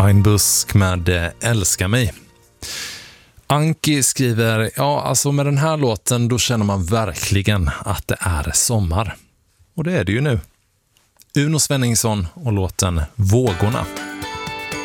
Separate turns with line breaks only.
Ein Busk med Älska mig. Anki skriver, ja alltså med den här låten då känner man verkligen att det är sommar. Och det är det ju nu. Uno Svenningsson och låten Vågorna.